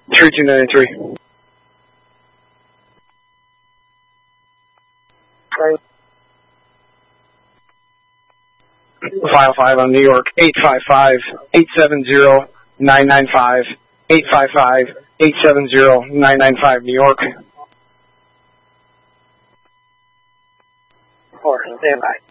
3293. File 5 on New York, 855-870-995, 855-870-995, New York. 4, stand by.